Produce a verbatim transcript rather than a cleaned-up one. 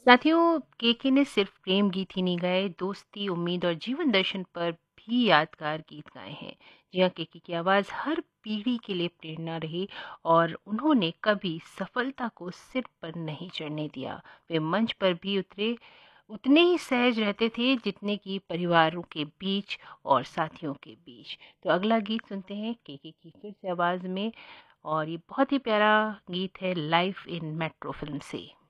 साथियों, केके ने सिर्फ प्रेम गीत ही नहीं गाए, दोस्ती, उम्मीद और जीवन दर्शन पर भी यादगार गीत गाए हैं। जी हाँ, केके की आवाज़ हर पीढ़ी के लिए प्रेरणा रही और उन्होंने कभी सफलता को सिर पर नहीं चढ़ने दिया। वे मंच पर भी उतरे उतने ही सहज रहते थे जितने कि परिवारों के बीच और साथियों के बीच। तो अगला गीत सुनते हैं केके की फिर से आवाज़ में, और ये बहुत ही प्यारा गीत है लाइफ इन मेट्रो फिल्म से।